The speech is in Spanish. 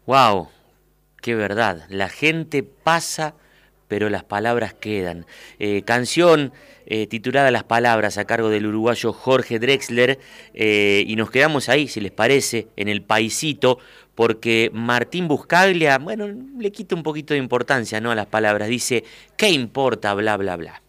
Wow, qué verdad. La gente pasa, pero las palabras quedan. Canción titulada Las Palabras a cargo del uruguayo Jorge Drexler. Y nos quedamos ahí, si les parece, en el paisito, porque Martín Buscaglia, bueno, le quita un poquito de importancia, ¿no?, a las palabras. Dice, ¿qué importa? Bla, bla, bla.